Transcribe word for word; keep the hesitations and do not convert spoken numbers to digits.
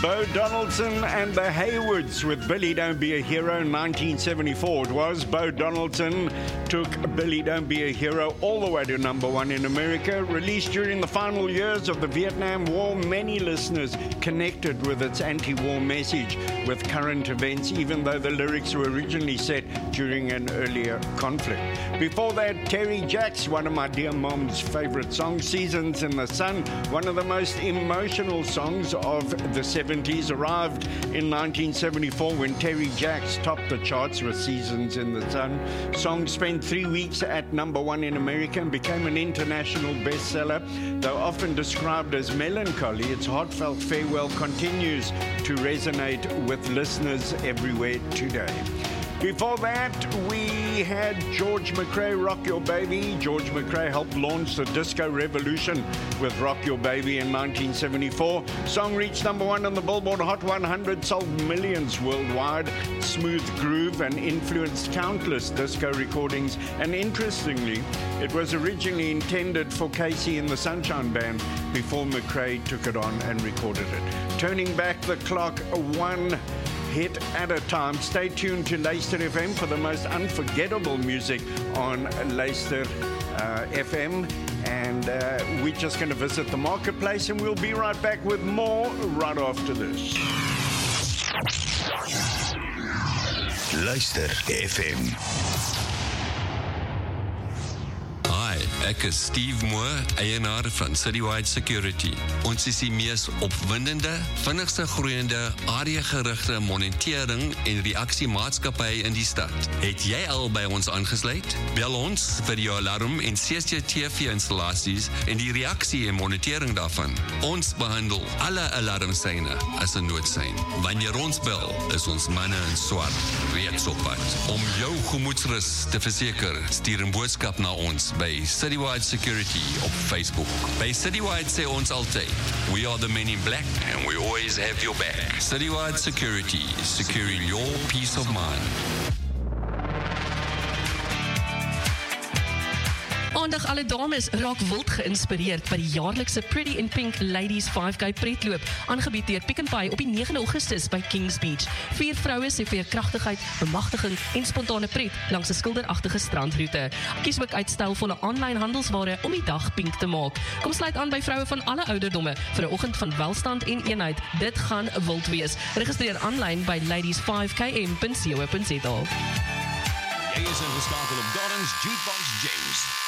Bo Donaldson and the Haywoods with Billy Don't Be a Hero, nineteen seventy-four. It was. Bo Donaldson took Billy Don't Be a Hero all the way to number one in America. Released during the final years of the Vietnam War, many listeners connected with its anti-war message with current events, even though the lyrics were originally set during an earlier conflict. Before that, Terry Jacks, one of my dear mom's favorite songs, Seasons in the Sun, one of the most emotional songs of the seventies, arrived in nineteen seventy-four when Terry Jacks topped the charts with Seasons in the Sun. Song spent three weeks at number one in America and became an international bestseller. Though often described as melancholy, its heartfelt farewell continues to resonate with listeners everywhere today. Before that, we had George McRae, Rock Your Baby. George McRae helped launch the disco revolution with Rock Your Baby in nineteen seventy-four. Song reached number one on the Billboard Hot one hundred, sold millions worldwide. Smooth groove and influenced countless disco recordings. And interestingly, it was originally intended for Casey and the Sunshine Band before McRae took it on and recorded it. Turning back the clock, one hit at a time. Stay tuned to Leicester F M for the most unforgettable music on Leicester uh, F M. And uh, we're just going to visit the marketplace, and we'll be right back with more right after this. Leicester F M. Hi, ek is Steve Moore, eienaar van Citywide Security. Ons is die mees opwindende, vinnigste groeiende, areagerigte monitering en reaksiemaatskappy in die stad. Het jy al by ons aangesluit? Bel ons vir jou alarm en C C T V-installasies en die reaksie en monitering daarvan. Ons behandel alle alarmsyne as 'n noodsein. Wanneer ons bel, is ons manne in swart reeds op pad. Om jou gemoedsrus te verseker, stuur 'n boodskap na ons by Citywide Security op Facebook. By Citywide sê ons altyd, we are the men in black and we always have your back. Citywide Security, securing your peace of mind. Aandag alle dames raak wild geïnspireerd by die jaarlikse Pretty in Pink Ladies five K pretloop, aangebied deur Pick n Pay op die negende Augustus by Kings Beach. Vier vroue sê vir kragtigheid, bemagtiging en spontane pret langs 'n skilderagtige strandroete. Kies ook uit stylvolle aanlyn handelsware om die dag pink te maak. Kom sluit aan by vroue van alle ouderdomme vir 'n oggend van welstand en eenheid. Dit gaan wild wees. Registreer aanlyn by ladies five k m dot co dot za. Jy is ingeskakel op Gordon's Jukebox James.